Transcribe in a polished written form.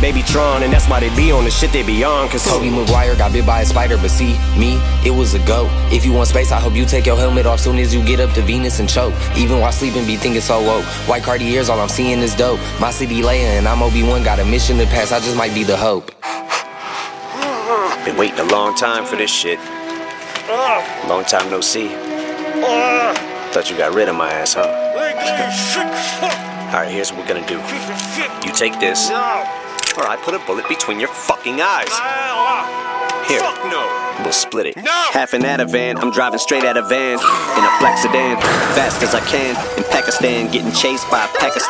they be Tron, and that's why they be on the shit they be on. Cause Tobey Maguire got bit by a spider, but see, me, it was a go. If you want space, I hope you take your helmet off soon as you get up to Venus and choke. Even while sleeping, be thinking so woke. White Cartiers, all I'm seeing is dope. My city Leia and I'm Obi-Wan, got a mission to pass, I just might be the hope. Been waiting a long time for this shit. Long time no see. Thought you got rid of my ass, huh? Alright, here's what we're gonna do. You take this, or I put a bullet between your fucking eyes. Here, we'll split it. Half an Ativan, I'm driving straight out of van in a black sedan, fast as I can. In Pakistan, getting chased by a Pakistan.